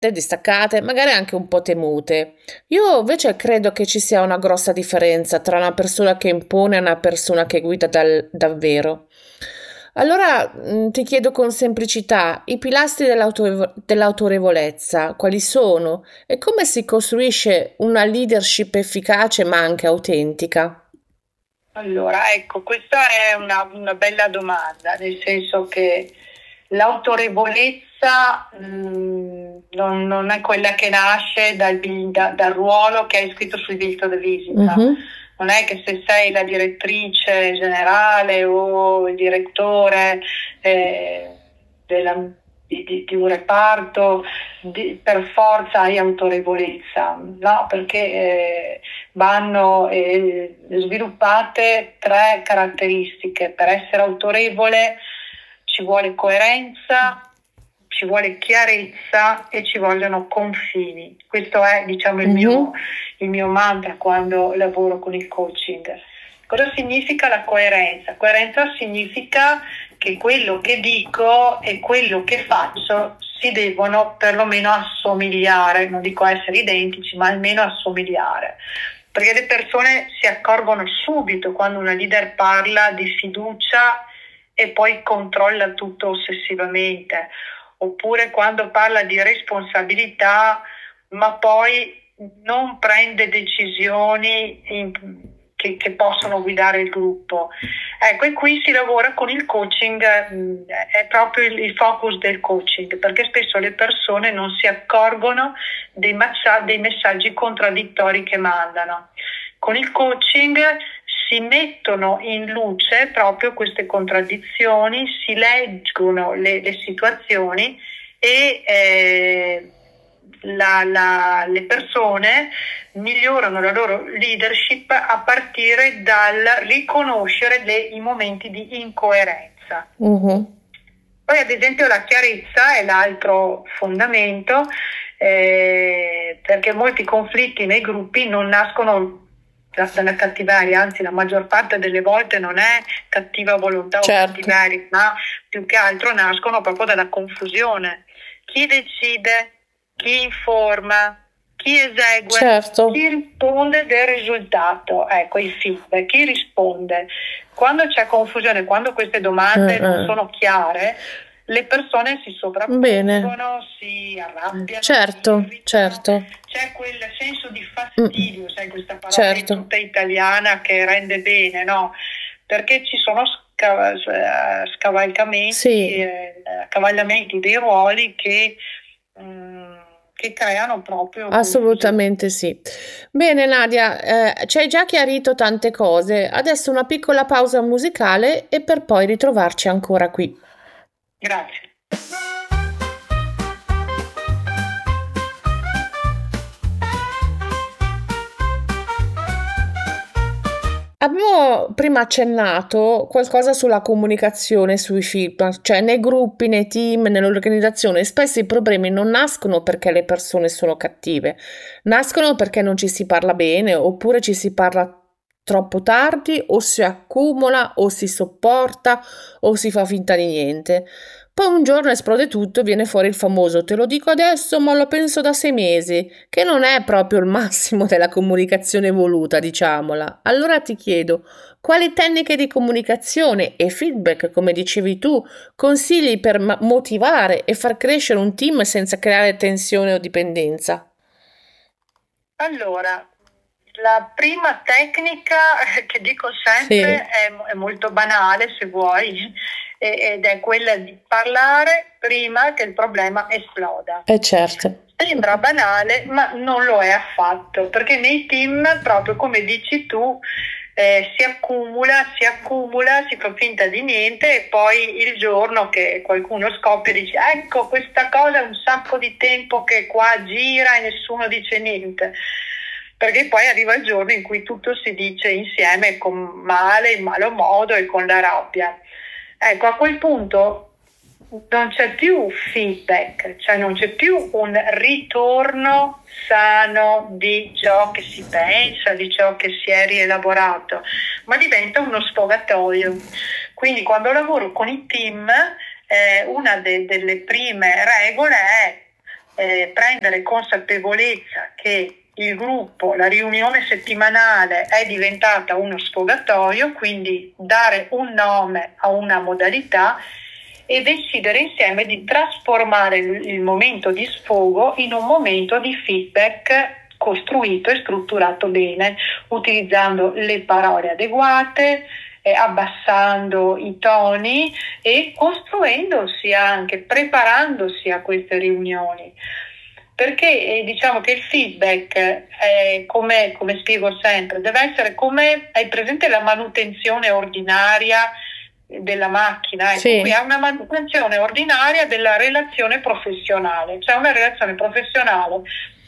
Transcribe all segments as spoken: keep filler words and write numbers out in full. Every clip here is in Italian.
distaccate, magari anche un po' temute. Io invece credo che ci sia una grossa differenza tra una persona che impone e una persona che guida dal- davvero. Allora, mh, ti chiedo con semplicità, i pilastri dell'autorevo- dell'autorevolezza, quali sono e come si costruisce una leadership efficace ma anche autentica? Allora, ecco, questa è una, una bella domanda, nel senso che l'autorevolezza mh, non, non è quella che nasce dal, bi- da- dal ruolo che hai scritto sul biglietto da visita. Mhm. Non è che se sei la direttrice generale o il direttore eh, della- di, di- di un reparto, di- per forza hai autorevolezza, no? Perché eh, vanno eh, sviluppate tre caratteristiche. Per essere autorevole ci vuole coerenza, ci vuole chiarezza e ci vogliono confini. Questo è, diciamo, il mio, Mhm. il mio mantra quando lavoro con il coaching. Cosa significa la coerenza? Coerenza significa che quello che dico e quello che faccio si devono perlomeno assomigliare, non dico essere identici, ma almeno assomigliare. Perché le persone si accorgono subito quando una leader parla di fiducia e poi controlla tutto ossessivamente, oppure quando parla di responsabilità, ma poi non prende decisioni in- che, che possono guidare il gruppo. Ecco, e qui si lavora con il coaching, mh, è proprio il, il focus del coaching, perché spesso le persone non si accorgono dei, massa- dei messaggi contraddittori che mandano. Con il coaching si mettono in luce proprio queste contraddizioni, si leggono le, le situazioni e eh, la- la- le persone migliorano la loro leadership a partire dal riconoscere le- i momenti di incoerenza. Mhm. Poi ad esempio la chiarezza è l'altro fondamento, eh, perché molti conflitti nei gruppi non nascono da- dalla cattiveria, anzi la maggior parte delle volte non è cattiva volontà o Certo, cattiveria, ma più che altro nascono proprio dalla confusione. Chi decide, chi informa, chi esegue, chi certo. risponde del risultato, ecco il feedback, chi risponde. Quando c'è confusione, quando queste Eh, domande non eh. sono chiare, le persone si Bene, sovrappongono, si arrabbiano, si certo, irritano, certo. c'è quel senso di Mm, fastidio, sai, questa parola è certo. tutta italiana che rende bene, no? Perché ci sono sca- eh, scavalcamenti, Sì, eh, accavallamenti dei ruoli che, mm, che creano proprio confusione. assolutamente sì. Bene, Nadia, eh, ci hai già chiarito tante cose. Adesso una piccola pausa musicale e per poi ritrovarci ancora qui. Grazie. Abbiamo prima accennato qualcosa sulla comunicazione, sui feedback, cioè nei gruppi, nei team, nell'organizzazione, spesso i problemi non nascono perché le persone sono cattive, nascono perché non ci si parla bene, oppure ci si parla troppo tardi, o si accumula, o si sopporta, o si fa finta di niente. Poi un giorno esplode tutto e viene fuori il famoso te lo dico adesso, ma lo penso da sei mesi, che non è proprio il massimo della comunicazione voluta, diciamola. Allora ti chiedo, quali tecniche di comunicazione e feedback, come dicevi tu, consigli per ma- motivare e far crescere un team senza creare tensione o dipendenza? Allora, la prima tecnica che dico sempre Sì, è, è molto banale, se vuoi, e- ed è quella di parlare prima che il problema esploda. è certo. Sembra banale, ma non lo è affatto, perché nei team, proprio come dici tu, eh, si accumula, si accumula, si fa finta di niente e poi il giorno che qualcuno scoppia dice ecco questa cosa è un sacco di tempo che qua gira e nessuno dice niente. Perché poi arriva il giorno in cui tutto si dice insieme con male, in malo modo e con la rabbia. Ecco, a quel punto non c'è più feedback, cioè non c'è più un ritorno sano di ciò che si pensa, di ciò che si è rielaborato, ma diventa uno sfogatoio. Quindi quando lavoro con i team, eh, una de- delle prime regole è eh, prendere consapevolezza che il gruppo, la riunione settimanale è diventata uno sfogatoio, quindi dare un nome a una modalità e decidere insieme di trasformare il, il momento di sfogo in un momento di feedback costruito e strutturato bene, utilizzando le parole adeguate, eh, abbassando i toni e costruendosi anche, preparandosi a queste riunioni. Perché eh, diciamo che il feedback, è come, come spiego sempre, deve essere come, hai presente la manutenzione ordinaria della macchina, ecco, Sì. qui è una manutenzione ordinaria della relazione professionale, cioè una relazione professionale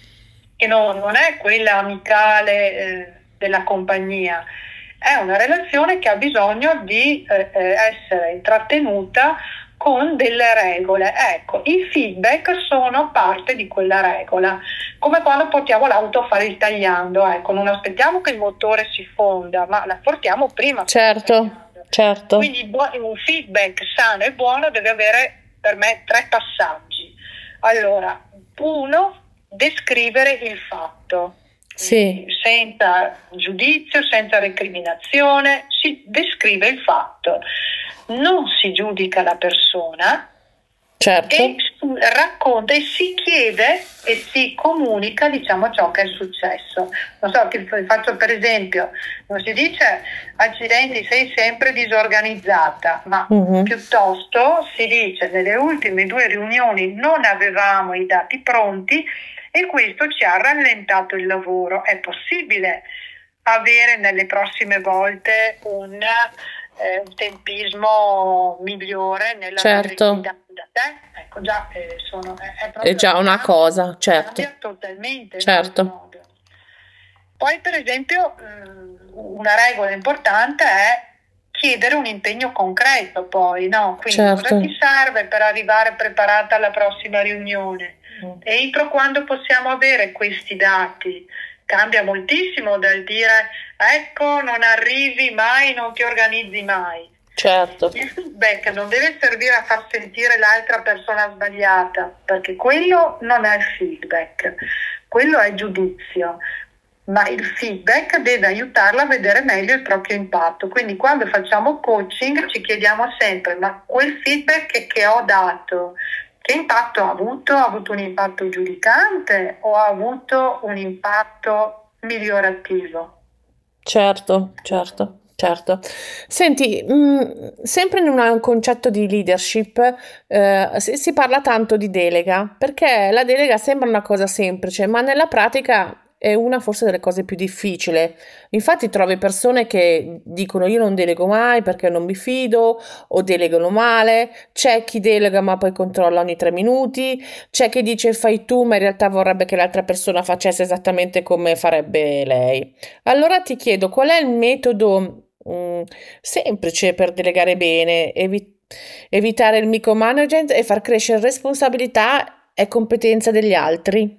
che non, non è quella amicale eh, della compagnia, è una relazione che ha bisogno di eh, essere trattenuta con delle regole. Ecco, i feedback sono parte di quella regola, come quando portiamo l'auto a fare il tagliando, ecco, non aspettiamo che il motore si fonda, ma la portiamo prima. Certo, certo. Quindi un feedback sano e buono deve avere per me tre passaggi. Allora, uno, descrivere il fatto. Sì. Senza giudizio, senza recriminazione, si descrive il fatto. Non si giudica la persona, certo, e racconta e si chiede e si comunica, diciamo, ciò che è successo. Non so, ti faccio per esempio, non si dice accidenti, sei sempre disorganizzata, ma Mhm. piuttosto si dice nelle ultime due riunioni non avevamo i dati pronti e questo ci ha rallentato il lavoro. È possibile avere nelle prossime volte un Eh, un tempismo migliore nella Certo. da, da te? Ecco, già eh, sono, è, è, È già una cosa, certo. cambia totalmente Certo. il modo. Poi per esempio mh, una regola importante è chiedere un impegno concreto, poi no? Quindi Certo. cosa ti serve per arrivare preparata alla prossima riunione? Mm. Entro quando possiamo avere questi dati? Cambia moltissimo dal dire ecco non arrivi mai, non ti organizzi mai. Certo. Il feedback non deve servire a far sentire l'altra persona sbagliata, perché quello non è feedback, quello è giudizio, ma il feedback deve aiutarla a vedere meglio il proprio impatto. Quindi quando facciamo coaching ci chiediamo sempre ma quel feedback che ho dato, che impatto ha avuto? Ha avuto un impatto giudicante o ha avuto un impatto migliorativo? Certo, certo, certo. Senti, mh, sempre in un concetto di leadership, eh, si, si parla tanto di delega, perché la delega sembra una cosa semplice, ma nella pratica è una forse delle cose più difficili. Infatti trovi persone che dicono io non delego mai perché non mi fido o delegano male, c'è chi delega ma poi controlla ogni tre minuti, c'è chi dice fai tu ma in realtà vorrebbe che l'altra persona facesse esattamente come farebbe lei. Allora ti chiedo qual è il metodo mm, semplice per delegare bene, evi- evitare il micromanagement e far crescere responsabilità e competenza degli altri?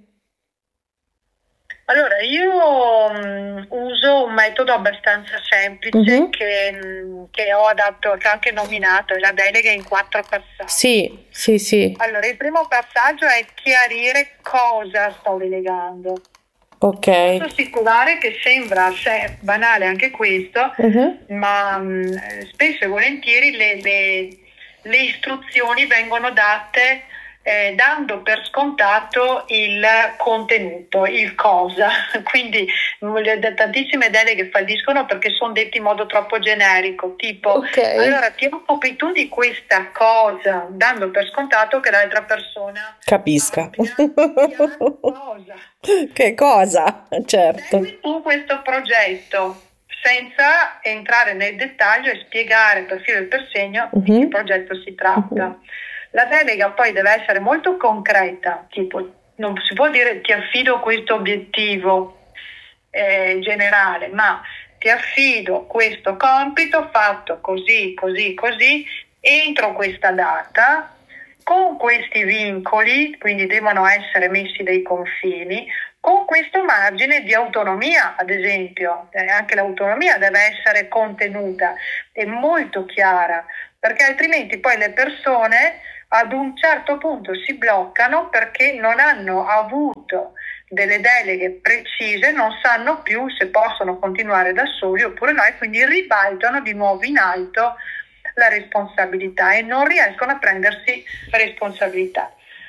Allora, io mh, uso un metodo abbastanza semplice Mhm. che, mh, che ho adatto, che ho anche nominato, è la delega in quattro passaggi. Sì, sì, sì. Allora, il primo passaggio è chiarire cosa sto delegando. Ok. Posso assicurare che sembra se- banale anche questo, Mhm. ma mh, spesso e volentieri le, le- le istruzioni vengono date eh, dando per scontato il contenuto, il cosa. Quindi mh, le- tantissime deleghe falliscono perché sono detti in modo troppo generico, tipo Ok. allora ti occupi tu di questa cosa, dando per scontato che l'altra persona Capisca. abbia chiaro cosa. Che cosa? Certo. Segui tu questo progetto senza entrare nel dettaglio e spiegare per filo e per segno di Mhm. che progetto si tratta. Mhm. La delega poi deve essere molto concreta, tipo non si può dire ti affido questo obiettivo eh, generale, ma ti affido questo compito fatto così, così, così, entro questa data, con questi vincoli, quindi devono essere messi dei confini, con questo margine di autonomia, ad esempio, eh, anche l'autonomia deve essere contenuta e molto chiara, perché altrimenti poi le persone ad un certo punto si bloccano perché non hanno avuto delle deleghe precise, non sanno più se possono continuare da soli oppure no, e quindi ribaltano di nuovo in alto la responsabilità e non riescono a prendersi responsabilità.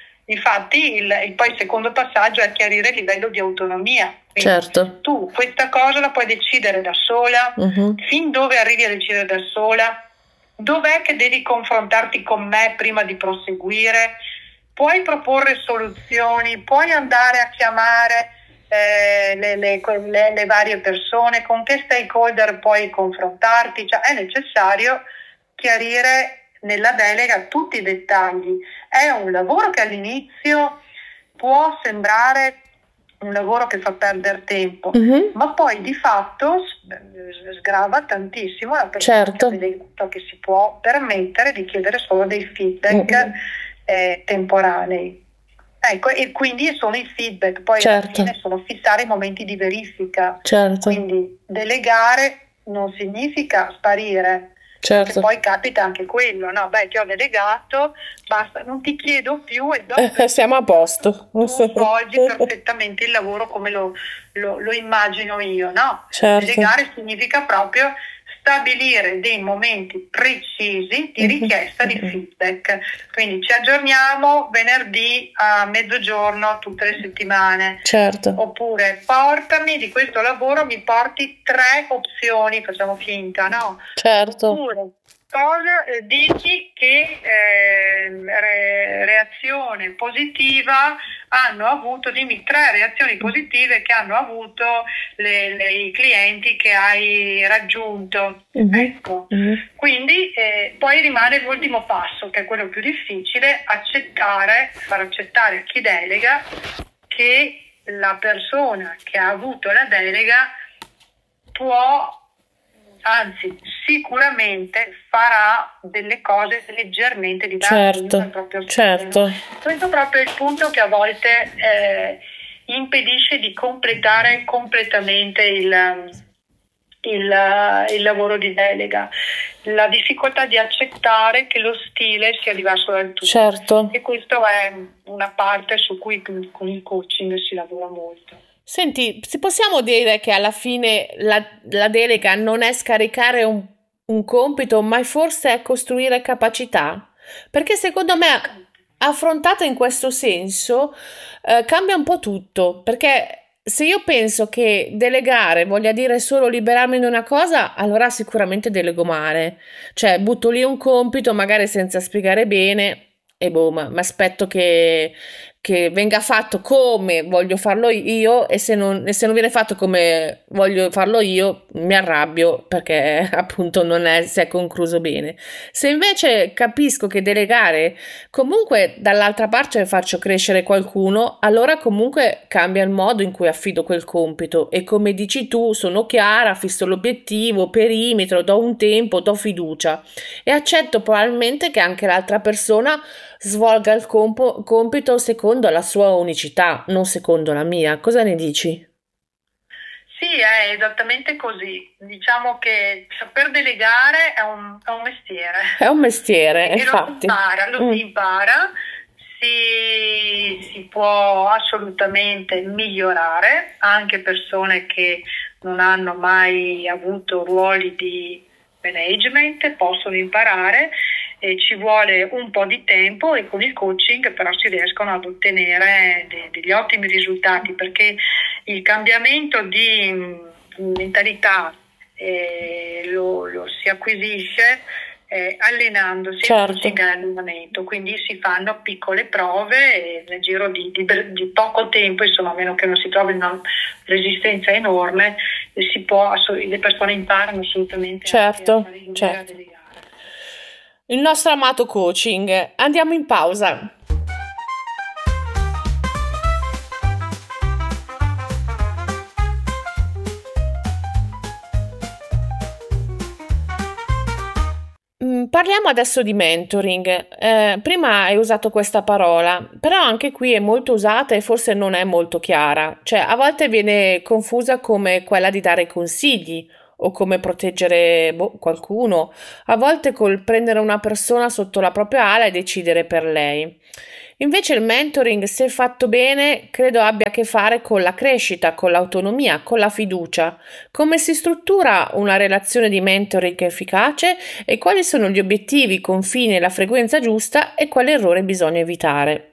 Infatti il, il poi il secondo passaggio è chiarire il livello di autonomia. Quindi certo. tu questa cosa la puoi decidere da sola, Uh-huh. fin dove arrivi a decidere da sola, dov'è che devi confrontarti con me prima di proseguire, puoi proporre soluzioni, puoi andare a chiamare eh, le, le, le, le varie persone, con che stakeholder puoi confrontarti, cioè è necessario chiarire nella delega tutti i dettagli. È un lavoro che all'inizio può sembrare un lavoro che fa perdere tempo, Uh-huh. ma poi di fatto sgrava tantissimo la persona Certo. che si può permettere di chiedere solo dei feedback uh-huh. eh, temporanei. Ecco, e quindi sono i feedback, poi certo. alla fine sono fissare i momenti di verifica. Certo. Quindi delegare non significa sparire. Certo. Che poi capita anche quello, no? Beh, ti ho delegato, basta, non ti chiedo più e dopo eh, siamo a posto. Tu svolgi perfettamente il lavoro come lo, lo, lo immagino io, no? Certo. Delegare significa proprio stabilire dei momenti precisi di richiesta di feedback. Quindi ci aggiorniamo venerdì a mezzogiorno tutte le settimane. Certo. Oppure portami di questo lavoro, mi porti tre opzioni, facciamo finta, no? Certo. Oppure cosa eh, dici che eh, re- reazione positiva hanno avuto, dimmi tre reazioni positive che hanno avuto le, le, i clienti che hai raggiunto. Uh-huh. Ecco. Uh-huh. Quindi eh, poi rimane l'ultimo passo, che è quello più difficile, accettare, far accettare a chi delega che la persona che ha avuto la delega può, anzi sicuramente farà delle cose leggermente diverse. Certo, proprio certo. Questo proprio è il punto che a volte eh, impedisce di completare completamente il, il, il lavoro di delega, la difficoltà di accettare che lo stile sia diverso dal tuo. Certo. E questo è una parte su cui con il coaching si lavora molto. Senti, se possiamo dire che alla fine la, la delega non è scaricare un, un compito, ma forse è costruire capacità? Perché secondo me, affrontata in questo senso, eh, cambia un po' tutto. Perché se io penso che delegare voglia dire solo liberarmi di una cosa, allora sicuramente delego male. Cioè, butto lì un compito, magari senza spiegare bene, e boh, ma aspetto che... che venga fatto come voglio farlo io e se non, e se non viene fatto come voglio farlo io mi arrabbio perché appunto non è, si è concluso bene. Se invece capisco che delegare comunque dall'altra parte faccio crescere qualcuno, allora comunque cambia il modo in cui affido quel compito e come dici tu sono chiara, fisso l'obiettivo, perimetro, do un tempo, do fiducia e accetto probabilmente che anche l'altra persona svolga il compo- compito secondo la sua unicità, non secondo la mia. Cosa ne dici? Sì, è esattamente così. Diciamo che saper delegare è un, è un mestiere. È un mestiere, e infatti. Lo si impara, lo mm. si impara, si, si può assolutamente migliorare, anche persone che non hanno mai avuto ruoli di management possono imparare. E ci vuole un po' di tempo e con il coaching però si riescono ad ottenere de- degli ottimi risultati perché il cambiamento di mentalità eh, lo, lo si acquisisce eh, allenandosi certo. coaching e allenamento, quindi si fanno piccole prove e nel giro di, di, di poco tempo, insomma, a meno che non si trovi una resistenza enorme, si può, le persone imparano assolutamente certo, a fare certo. a il nostro amato coaching. Andiamo in pausa. Parliamo adesso di mentoring. Eh, prima hai usato questa parola, però anche qui è molto usata e forse non è molto chiara. Cioè, a volte viene confusa come quella di dare consigli o come proteggere boh, qualcuno, a volte col prendere una persona sotto la propria ala e decidere per lei. Invece il mentoring, se fatto bene, credo abbia a che fare con la crescita, con l'autonomia, con la fiducia. Come si struttura una relazione di mentoring efficace e quali sono gli obiettivi, i confini e la frequenza giusta e quale errore bisogna evitare.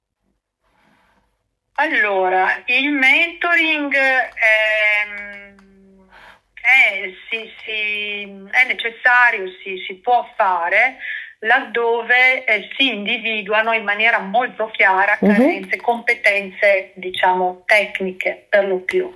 Allora, il mentoring ehm, è, si- si- è necessario, si, si può fare laddove eh, si individuano in maniera molto chiara Mhm. carenze, competenze, diciamo, tecniche per lo più.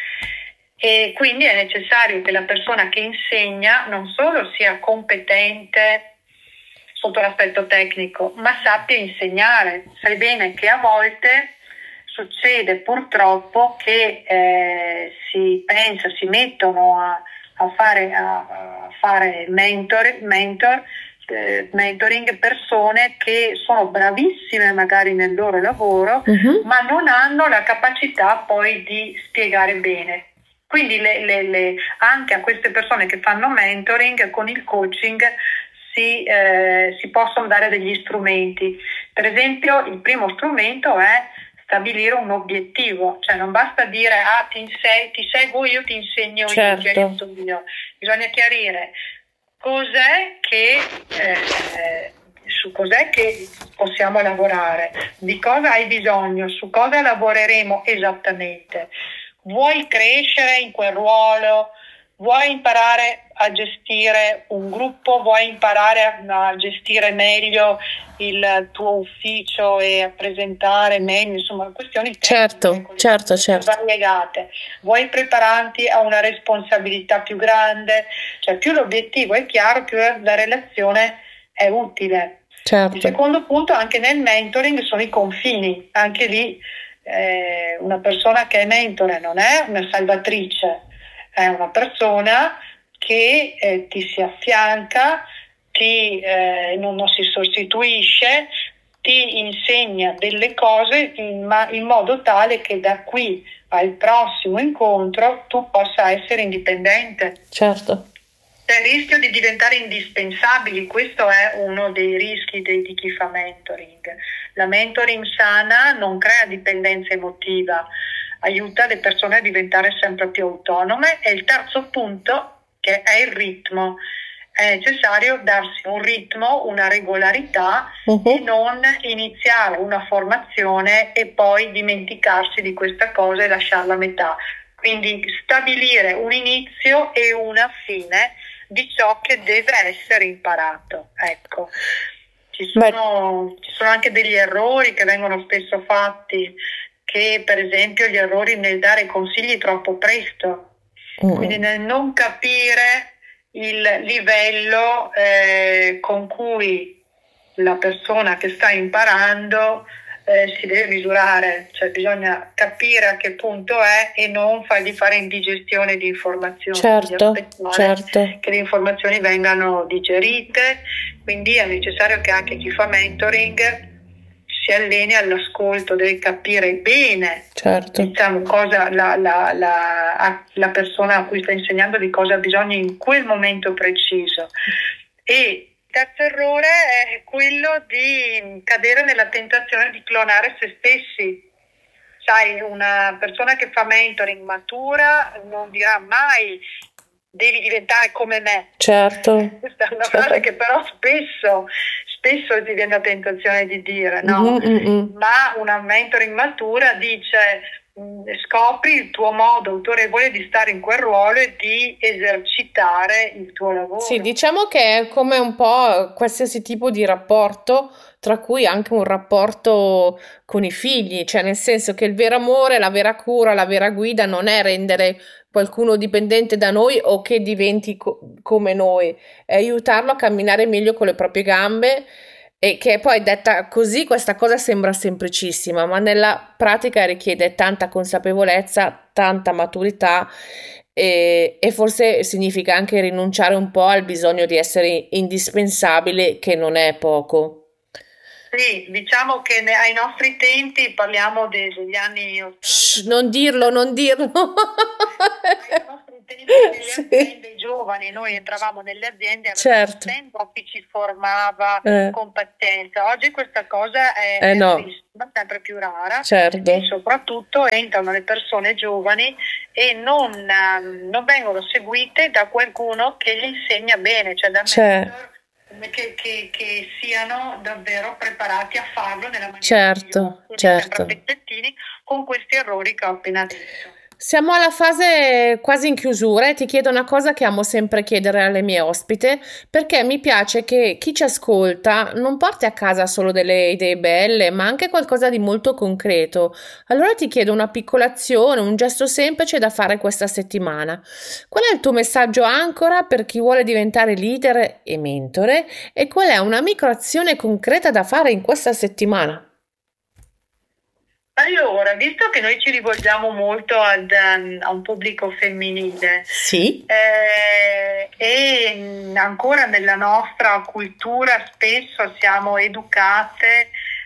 E quindi è necessario che la persona che insegna non solo sia competente sotto l'aspetto tecnico, ma sappia insegnare. Sai bene che a volte succede purtroppo che eh, si pensa, si mettono a, a fare, a, a fare mentor, mentor eh, mentoring persone che sono bravissime magari nel loro lavoro, Mhm. ma non hanno la capacità poi di spiegare bene. Quindi le, le, le, anche a queste persone che fanno mentoring con il coaching si, eh, si possono dare degli strumenti. Per esempio, il primo strumento è stabilire un obiettivo, cioè non basta dire ah ti, inse- ti seguo io, ti insegno io, ti Certo, aiuto io, bisogna chiarire cos'è che, eh, su cos'è che possiamo lavorare, di cosa hai bisogno, su cosa lavoreremo esattamente. Vuoi crescere in quel ruolo? Vuoi imparare a gestire un gruppo? Vuoi imparare a gestire meglio il tuo ufficio e a presentare meglio, insomma, questioni tecniche, certo, con le certo, certo, variegate. Vuoi prepararti a una responsabilità più grande? Cioè, più l'obiettivo è chiaro, più la relazione è utile. Il certo. secondo punto, anche nel mentoring, sono i confini. Anche lì eh, una persona che è mentore non è una salvatrice, è una persona che eh, ti si affianca, ti, eh, non, non si sostituisce, ti insegna delle cose in, ma, in modo tale che da qui al prossimo incontro tu possa essere indipendente. Certo. C'è il rischio di diventare indispensabili, questo è uno dei rischi dei, di chi fa mentoring. La mentoring sana non crea dipendenza emotiva, aiuta le persone a diventare sempre più autonome. E il terzo punto, che è il ritmo. È necessario darsi un ritmo, una regolarità e Mhm. non iniziare una formazione e poi dimenticarsi di questa cosa e lasciarla a metà. Quindi stabilire un inizio e una fine di ciò che deve essere imparato. Ecco. Ci Beh, sono, ci sono anche degli errori che vengono spesso fatti, che per esempio gli errori nel dare consigli troppo presto, quindi mm, nel non capire il livello eh, con cui la persona che sta imparando eh, si deve misurare, cioè bisogna capire a che punto è e non fargli fare indigestione di informazioni, quindi certo, aspettare certo. che le informazioni vengano digerite. Quindi è necessario che anche chi fa mentoring si alleni all'ascolto, deve capire bene, Certo. diciamo, cosa la, la, la, la persona a cui sta insegnando di cosa ha bisogno in quel momento preciso. E il terzo errore è quello di cadere nella tentazione di clonare se stessi. Sai, una persona che fa mentoring matura non dirà mai devi diventare come me. Certo. Questa è una Certo. frase che però spesso, spesso ti viene la tentazione di dire, no? Mhm, mhm. Ma una mentoring matura dice mh, scopri il tuo modo autorevole di stare in quel ruolo e di esercitare il tuo lavoro. Sì, diciamo che è come un po' qualsiasi tipo di rapporto, tra cui anche un rapporto con i figli, cioè nel senso che il vero amore, la vera cura, la vera guida non è rendere qualcuno dipendente da noi o che diventi co- come noi, è aiutarlo a camminare meglio con le proprie gambe e che poi detta così questa cosa sembra semplicissima, ma nella pratica richiede tanta consapevolezza, tanta maturità e, e forse significa anche rinunciare un po' al bisogno di essere indispensabile, che non è poco. Sì, diciamo che ne- ai nostri tempi, parliamo de- degli anni ottanta, Shh, non dirlo, non dirlo. ai nostri tempi nelle Sì, aziende giovani, noi entravamo nelle aziende, avevamo certo. tempo, chi ci formava Eh, competenza. Oggi questa cosa è, eh è no, rarissima, sempre più rara e certo. soprattutto entrano le persone giovani e non, ehm, non vengono seguite da qualcuno che gli insegna bene, cioè da C'è, mentor che, che- che siano davvero preparati a farlo nella maniera migliore. certo, Quindi sempre a certo. pezzettini con questi errori che ho appena detto. Siamo alla fase quasi in chiusura e ti chiedo una cosa che amo sempre chiedere alle mie ospite, perché mi piace che chi ci ascolta non porti a casa solo delle idee belle, ma anche qualcosa di molto concreto. Allora ti chiedo una piccola azione, un gesto semplice da fare questa settimana. Qual è il tuo messaggio ancora per chi vuole diventare leader e mentore? E qual è una microazione concreta da fare in questa settimana? Allora, visto che noi ci rivolgiamo molto ad, ehm, a un pubblico femminile Sì. eh, e mh, ancora nella nostra cultura spesso siamo educate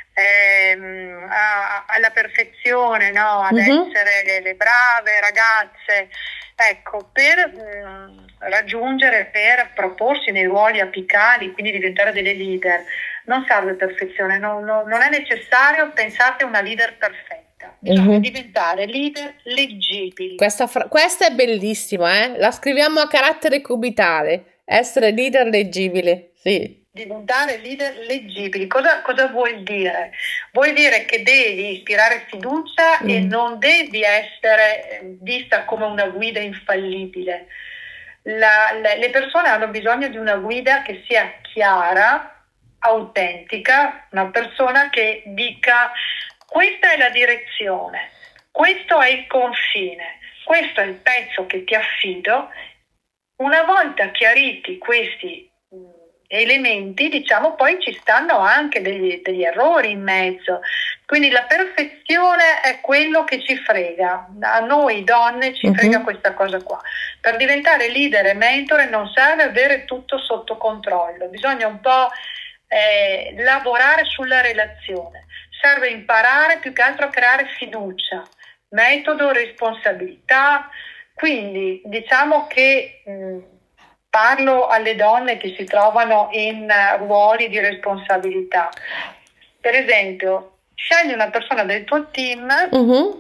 ehm, a- alla perfezione, no? Ad Mhm. essere le, le brave ragazze. Ecco, per mh, raggiungere, per proporsi nei ruoli apicali, quindi diventare delle leader, non serve perfezione, non, non- non è necessario pensare a una leader perfetta, bisogna Mhm. diventare leader leggibili. Questa, fra- questa è bellissima, eh? La scriviamo a carattere cubitale. Essere leader leggibile. Sì. Diventare leader leggibili. Cosa, cosa vuol dire? Vuol dire che devi ispirare fiducia e Mm. non devi essere eh, vista come una guida infallibile. La- le le persone hanno bisogno di una guida che sia chiara, autentica, una persona che dica questa è la direzione, questo è il confine, questo è il pezzo che ti affido. Una volta chiariti questi mh, elementi, diciamo, poi ci stanno anche degli, degli errori in mezzo. Quindi la perfezione è quello che ci frega. A noi donne ci frega Mhm. questa cosa qua. Per diventare leader e mentore non serve avere tutto sotto controllo, bisogna un po' eh, lavorare sulla relazione. Serve imparare più che altro a creare fiducia, metodo, responsabilità. Quindi diciamo che mh, parlo alle donne che si trovano in uh, ruoli di responsabilità. Per esempio, scegli una persona del tuo team, Mhm.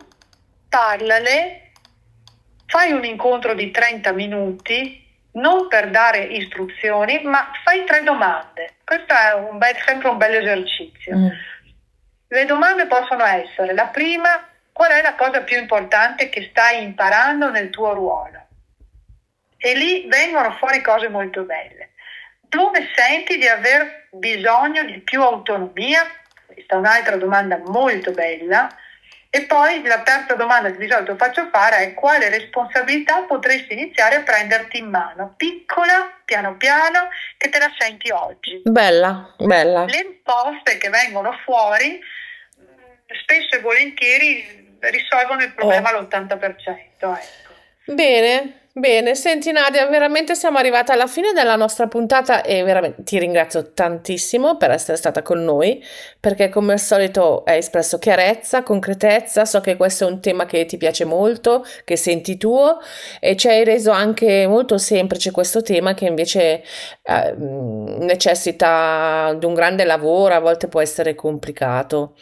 parlale, fai un incontro di trenta minuti, non per dare istruzioni, ma fai tre domande. Questo è un bel, sempre un bel esercizio. Mm. Le domande possono essere: la prima, qual è la cosa più importante che stai imparando nel tuo ruolo? E lì vengono fuori cose molto belle. Dove senti di aver bisogno di più autonomia? Questa è un'altra domanda molto bella. E poi la terza domanda che di solito faccio fare è: quale responsabilità potresti iniziare a prenderti in mano? Piccola, piano piano, che te la senti oggi. Bella, bella. Le risposte che vengono fuori mh, spesso e volentieri risolvono il problema Oh. all'ottanta per cento. Ecco. Bene, bene. Senti Nadia, veramente siamo arrivati alla fine della nostra puntata e veramente ti ringrazio tantissimo per essere stata con noi, perché come al solito hai espresso chiarezza, concretezza, so che questo è un tema che ti piace molto, che senti tuo e ci hai reso anche molto semplice questo tema che invece eh, mh, necessita di un grande lavoro, a volte può essere complicato.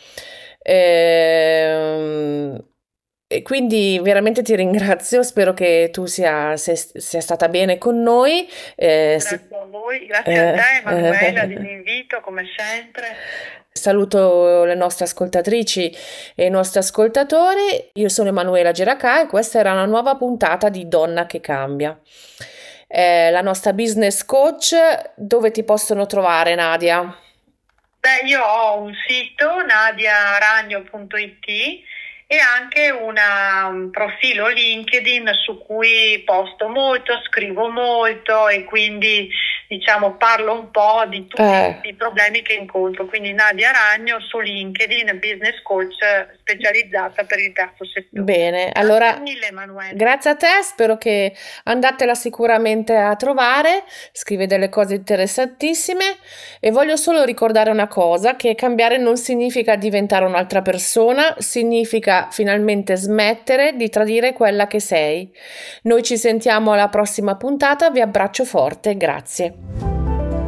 Ehm, E quindi veramente ti ringrazio, spero che tu sia, sia- sia stata bene con noi. eh, si- Grazie a voi, grazie a eh, te Emanuela eh, dell'invito come sempre. Saluto le nostre ascoltatrici e i nostri ascoltatori. Io sono Emanuela Geracà e questa era una nuova puntata di Donna che cambia. Eh, la nostra business coach, dove ti possono trovare, Nadia? Beh, io ho un sito nadiaragno punto it e anche una- un profilo LinkedIn su cui posto molto, scrivo molto e quindi diciamo parlo un po' di tutti Eh, i problemi che incontro. Quindi Nadia Ragno su LinkedIn, business coach specializzata per il terzo settore. bene, Grazie allora mille Emanuele. grazie a te, spero che andatela sicuramente a trovare, scrive delle cose interessantissime e voglio solo ricordare una cosa, che cambiare non significa diventare un'altra persona, significa significa finalmente smettere di tradire quella che sei. Noi ci sentiamo alla prossima puntata, vi abbraccio forte, grazie.